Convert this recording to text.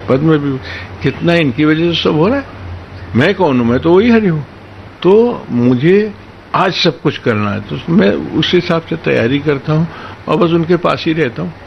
पद्म विभूषण, कितना इनकी वजह से सब हो रहा है। मैं कौन हूं? मैं तो वही हरि हूं। तो मुझे आज सब कुछ करना है, तो मैं उस हिसाब से तैयारी करता हूं और बस उनके पास ही रहता हूं।